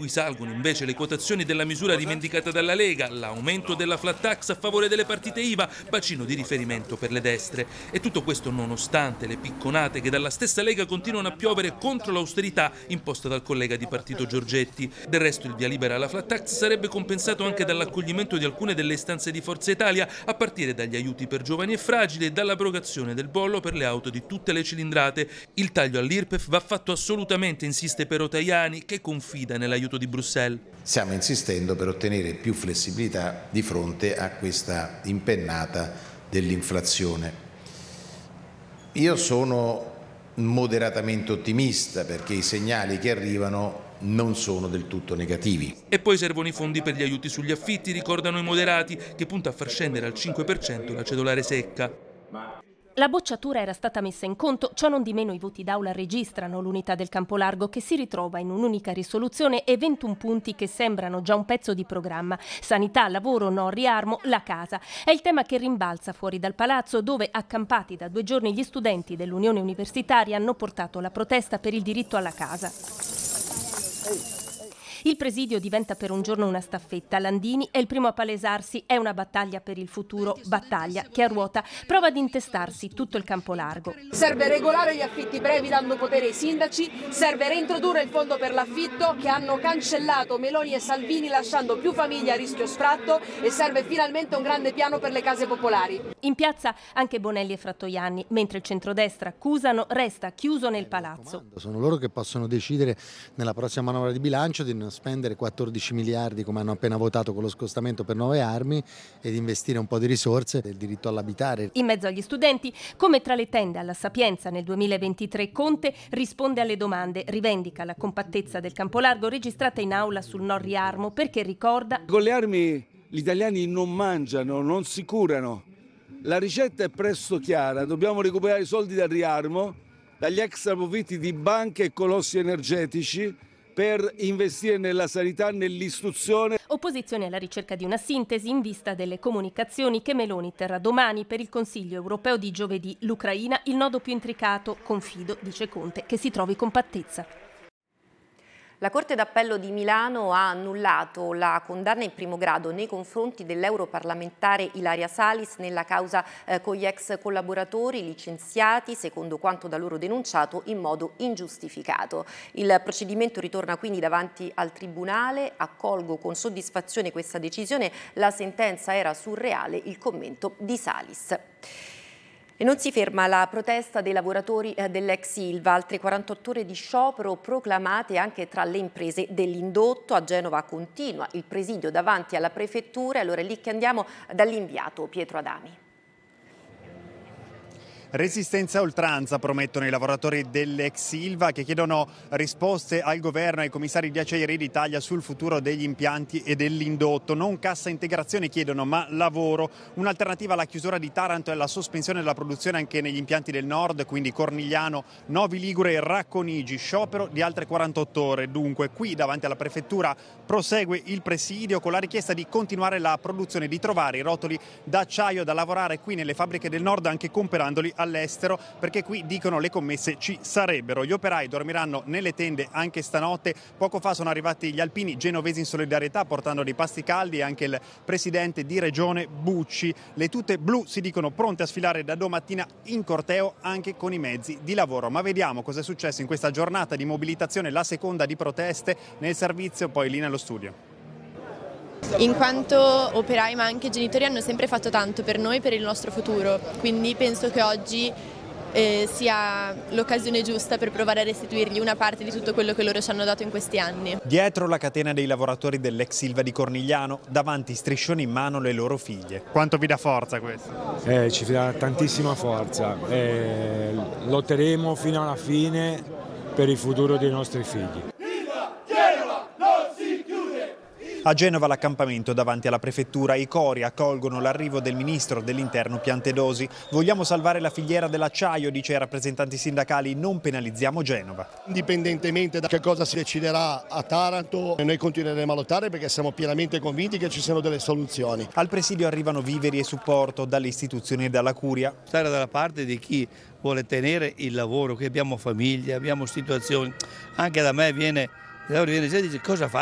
cui salgono invece le quotazioni della misura rivendicata dalla Lega, l'aumento della flat tax a favore delle partite IVA, bacino di riferimento per le destre. E tutto questo nonostante le picconate che dalla stessa Lega continuano a piovere contro l'austerità imposta dal collega di partito Giorgetti. Del resto il via libera alla flat tax sarebbe compensato anche dall'accoglimento di alcune delle istanze di Forza Italia, a partire dagli aiuti per giovani e fragili e dall'abrogazione del bollo per le auto di tutte le cilindrate. Il taglio all'IRPEF va fatto assolutamente, insiste Pero Tajani, che confida nell'aiuto di Bruxelles. Stiamo insistendo per ottenere più flessibilità di fronte a questa impennata dell'inflazione. Io sono moderatamente ottimista perché i segnali che arrivano non sono del tutto negativi. E poi servono i fondi per gli aiuti sugli affitti, ricordano i moderati, che punta a far scendere al 5% la cedolare secca. La bocciatura era stata messa in conto, ciò non di meno i voti d'aula registrano l'unità del campo largo che si ritrova in un'unica risoluzione e 21 punti che sembrano già un pezzo di programma. Sanità, lavoro, no, riarmo, la casa. È il tema che rimbalza fuori dal palazzo dove, accampati da 2 giorni, gli studenti dell'Unione Universitaria hanno portato la protesta per il diritto alla casa. Il presidio diventa per un giorno una staffetta. Landini è il primo a palesarsi, è una battaglia per il futuro, battaglia che a ruota prova ad intestarsi tutto il campo largo. Serve regolare gli affitti brevi dando potere ai sindaci, serve reintrodurre il fondo per l'affitto che hanno cancellato Meloni e Salvini lasciando più famiglie a rischio sfratto e serve finalmente un grande piano per le case popolari. In piazza anche Bonelli e Frattoianni, mentre il centrodestra accusano resta chiuso nel palazzo. Sono loro che possono decidere nella prossima manovra di bilancio di non spendere 14 miliardi come hanno appena votato con lo scostamento per nuove armi e di investire un po' di risorse del diritto all'abitare. In mezzo agli studenti, come tra le tende alla Sapienza nel 2023, Conte risponde alle domande, rivendica la compattezza del campo largo registrata in aula sul no riarmo perché ricorda: con le armi gli italiani non mangiano, non si curano. La ricetta è presto chiara, dobbiamo recuperare i soldi dal riarmo, dagli extra profitti di banche e colossi energetici per investire nella sanità, nell'istruzione. Opposizione alla ricerca di una sintesi in vista delle comunicazioni che Meloni terrà domani per il Consiglio europeo di giovedì. L'Ucraina, il nodo più intricato, confido, dice Conte, che si trovi compattezza. La Corte d'Appello di Milano ha annullato la condanna in primo grado nei confronti dell'europarlamentare Ilaria Salis nella causa con gli ex collaboratori licenziati, secondo quanto da loro denunciato, in modo ingiustificato. Il procedimento ritorna quindi davanti al Tribunale. Accolgo con soddisfazione questa decisione. La sentenza era surreale, il commento di Salis. E non si ferma la protesta dei lavoratori dell'ex Ilva, altre 48 ore di sciopero proclamate anche tra le imprese dell'indotto. A Genova continua il presidio davanti alla prefettura. Allora è lì che andiamo dall'inviato Pietro Adami. Resistenza a oltranza promettono i lavoratori dell'ex Ilva che chiedono risposte al governo e ai commissari di Acciaierie d'Italia sul futuro degli impianti e dell'indotto. Non cassa integrazione chiedono, ma lavoro. Un'alternativa alla chiusura di Taranto è la sospensione della produzione anche negli impianti del nord, quindi Cornigliano, Novi Ligure e Racconigi. Sciopero di altre 48 ore. Dunque qui davanti alla prefettura prosegue il presidio con la richiesta di continuare la produzione, di trovare i rotoli d'acciaio da lavorare qui nelle fabbriche del nord anche comprandoli all'estero, perché qui dicono le commesse ci sarebbero. Gli operai dormiranno nelle tende anche stanotte. Poco fa sono arrivati gli alpini genovesi in solidarietà portando dei pasti caldi e anche il presidente di regione Bucci. Le tute blu si dicono pronte a sfilare da domattina in corteo anche con i mezzi di lavoro. Ma vediamo cosa è successo in questa giornata di mobilitazione, la seconda di proteste nel servizio, poi lì nello studio. In quanto operai ma anche genitori hanno sempre fatto tanto per noi, per il nostro futuro, quindi penso che oggi sia l'occasione giusta per provare a restituirgli una parte di tutto quello che loro ci hanno dato in questi anni. Dietro la catena dei lavoratori dell'ex Ilva di Cornigliano, davanti striscioni in mano le loro figlie. Quanto vi dà forza questo? Ci dà tantissima forza, lotteremo fino alla fine per il futuro dei nostri figli. A Genova l'accampamento davanti alla prefettura, i cori accolgono l'arrivo del ministro dell'interno Piantedosi. Vogliamo salvare la filiera dell'acciaio, dice ai rappresentanti sindacali, non penalizziamo Genova. Indipendentemente da che cosa si deciderà a Taranto, noi continueremo a lottare perché siamo pienamente convinti che ci siano delle soluzioni. Al presidio arrivano viveri e supporto dalle istituzioni e dalla curia. Stare dalla parte di chi vuole tenere il lavoro, che abbiamo famiglie, abbiamo situazioni. Anche da me viene gente e dice cosa fa?